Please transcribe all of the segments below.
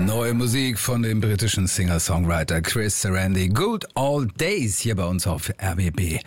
Neue Musik von dem britischen Singer-Songwriter Chris Sarandon. Good Old Days hier bei uns auf RBB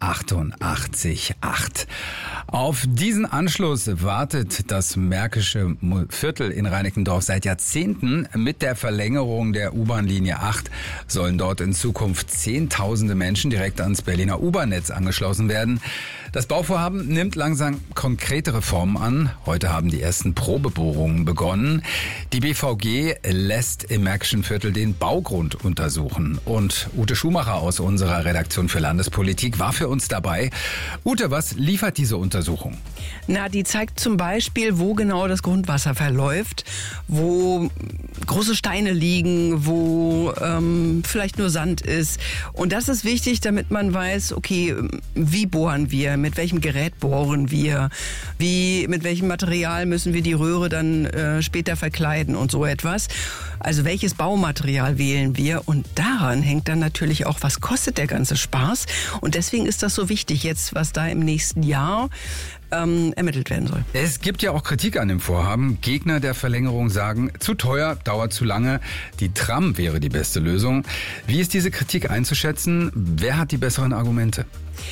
88.8. Auf diesen Anschluss wartet das Märkische Viertel in Reinickendorf seit Jahrzehnten. Mit der Verlängerung der U-Bahn-Linie 8 sollen dort in Zukunft Zehntausende Menschen direkt ans Berliner U-Bahn-Netz angeschlossen werden. Das Bauvorhaben nimmt langsam konkretere Formen an. Heute haben die ersten Probebohrungen begonnen. Die BVG lässt im Märkischen Viertel den Baugrund untersuchen. Und Ute Schumacher aus unserer Redaktion für Landespolitik war für uns dabei. Ute, was liefert diese Untersuchung? Die zeigt zum Beispiel, wo genau das Grundwasser verläuft, wo große Steine liegen, wo vielleicht nur Sand ist. Und das ist wichtig, damit man weiß, okay, wie bohren wir, mit welchem Gerät bohren wir, mit welchem Material müssen wir die Röhre dann später verkleiden und so etwas. Also welches Baumaterial wählen wir? Und daran hängt dann natürlich auch, was kostet der ganze Spaß. Und deswegen ist das so wichtig jetzt, was da im nächsten Jahr ermittelt werden soll. Es gibt ja auch Kritik an dem Vorhaben. Gegner der Verlängerung sagen, zu teuer, dauert zu lange. Die Tram wäre die beste Lösung. Wie ist diese Kritik einzuschätzen? Wer hat die besseren Argumente?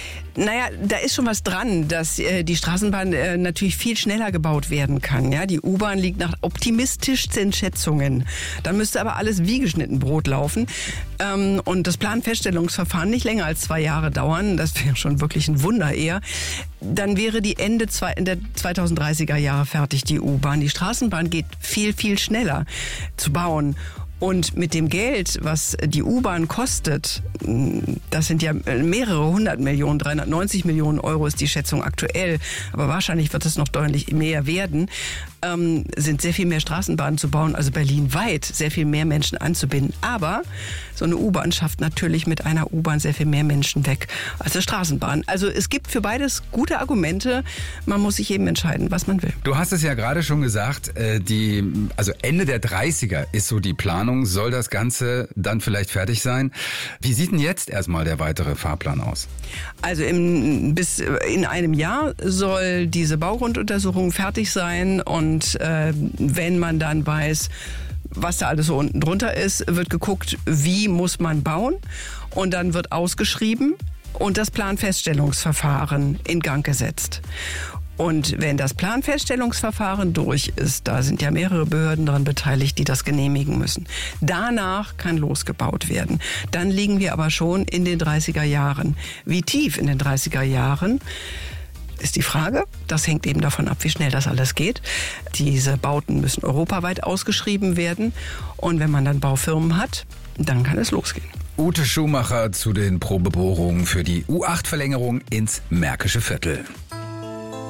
Da ist schon was dran, dass die Straßenbahn natürlich viel schneller gebaut werden kann. Ja? Die U-Bahn liegt nach optimistischsten Schätzungen. Dann müsste aber alles wie geschnitten Brot laufen. Und das Planfeststellungsverfahren nicht länger als 2 Jahre dauern. Das wäre schon wirklich ein Wunder eher. Dann wäre die Ende der 2030er Jahre fertig, die U-Bahn. Die Straßenbahn geht viel, viel schneller zu bauen. Und mit dem Geld, was die U-Bahn kostet, das sind ja mehrere 100 Millionen, 390 Millionen Euro ist die Schätzung aktuell, aber wahrscheinlich wird es noch deutlich mehr werden, sind sehr viel mehr Straßenbahnen zu bauen, also berlinweit sehr viel mehr Menschen anzubinden. Aber so eine U-Bahn schafft natürlich mit einer U-Bahn sehr viel mehr Menschen weg als eine Straßenbahn. Also es gibt für beides gute Argumente. Man muss sich eben entscheiden, was man will. Du hast es ja gerade schon gesagt, also Ende der 30er ist so die Planung. Soll das Ganze dann vielleicht fertig sein? Wie sieht denn jetzt erstmal der weitere Fahrplan aus? Also bis in einem Jahr soll diese Baugrunduntersuchung fertig sein und wenn man dann weiß, was da alles so unten drunter ist, wird geguckt, wie muss man bauen und dann wird ausgeschrieben und das Planfeststellungsverfahren in Gang gesetzt. Und wenn das Planfeststellungsverfahren durch ist, da sind ja mehrere Behörden daran beteiligt, die das genehmigen müssen. Danach kann losgebaut werden. Dann liegen wir aber schon in den 30er Jahren. Wie tief in den 30er Jahren ist die Frage. Das hängt eben davon ab, wie schnell das alles geht. Diese Bauten müssen europaweit ausgeschrieben werden. Und wenn man dann Baufirmen hat, dann kann es losgehen. Ute Schumacher zu den Probebohrungen für die U8-Verlängerung ins Märkische Viertel.